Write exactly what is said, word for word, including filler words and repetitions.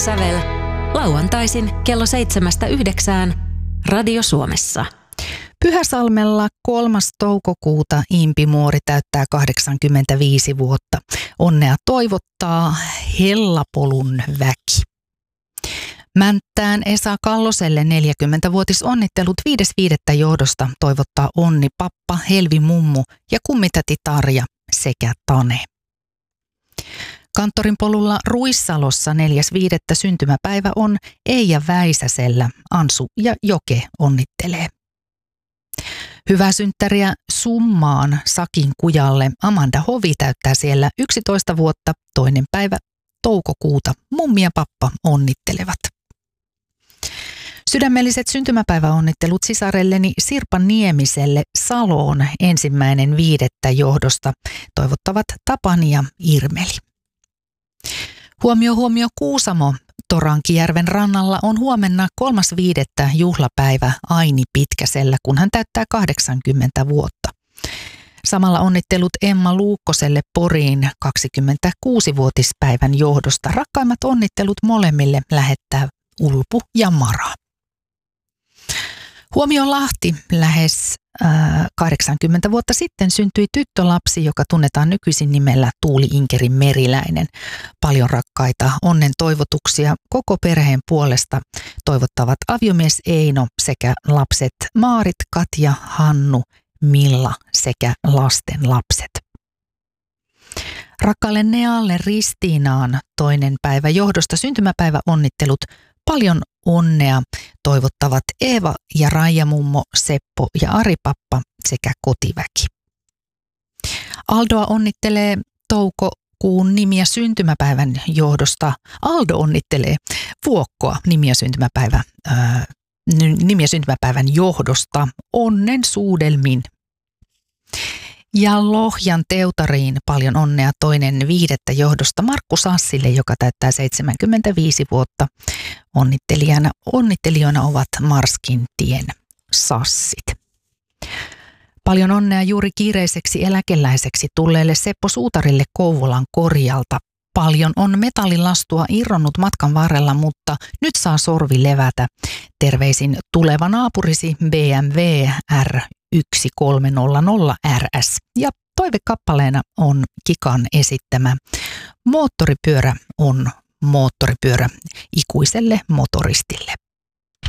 sävel. Lauantaisin kello seitsemästä yhdeksään Radio Suomessa. Pyhäsalmella kolmas toukokuuta Impi Muori täyttää kahdeksankymmentäviisi vuotta. Onnea toivottaa Hellapolun väki. Mänttään Esa Kalloselle neljäkymmentävuotisonnittelut viides viidettä johdosta toivottaa Onni pappa, Helvi mummu ja kummitäti Tarja sekä Tane. Kanttorin polulla Ruissalossa neljäs viidettä syntymäpäivä on Eija Väisäsellä. Ansu ja Joke onnittelee. Hyvää synttäriä Summaan Sakin kujalle. Amanda Hovi täyttää siellä yksitoista vuotta, toinen päivä toukokuuta. Mummi ja pappa onnittelevat. Sydämelliset syntymäpäiväonnittelut sisarelleni Sirpa Niemiselle Saloon ensimmäinen viidettä johdosta toivottavat Tapani ja Irmeli. Huomio huomio Kuusamo. Torankijärven rannalla on huomenna kolmas viidettä juhlapäivä Aini Pitkäsellä, kun hän täyttää kahdeksankymmentä vuotta. Samalla onnittelut Emma Luukkoselle Poriin kaksikymmentäkuusivuotispäivän johdosta. Rakkaimmat onnittelut molemmille lähettää Ulpu ja Mara. Huomio Lahti. Lähes äh, kahdeksankymmentä vuotta sitten syntyi tyttölapsi, joka tunnetaan nykyisin nimellä Tuuli Inkeri Meriläinen. Paljon rakkaita onnen toivotuksia koko perheen puolesta toivottavat aviomies Eino sekä lapset Maarit, Katja, Hannu, Milla sekä lasten lapset. Rakkaalle Nealle Ristiinaan toinen päivä johdosta syntymäpäivä onnittelut. Paljon onnea toivottavat Eeva ja Raija mummo, Seppo ja Ari pappa sekä kotiväki. Aldoa onnittelee toukokuun nimiä syntymäpäivän johdosta. Aldo onnittelee Vuokkoa nimiä syntymäpäivä, ää, nimiä syntymäpäivän johdosta. Onnen suudelmin. Ja Lohjan Teutariin paljon onnea toinen viidettä johdosta Markku Sassille, joka täyttää seitsemänkymmentäviisi vuotta. Onnittelijana, onnittelijoina ovat Marskin tien Sassit. Paljon onnea juuri kiireiseksi eläkeläiseksi tulleelle Seppo Suutarille Kouvolan Korjalta. Paljon on metallilastua irronnut matkan varrella, mutta nyt saa sorvi levätä. Terveisin tuleva naapurisi B M W R yksi kolme nolla nolla R S. Ja toivekappaleena on Kikan esittämä Moottoripyörä on moottoripyörä ikuiselle motoristille.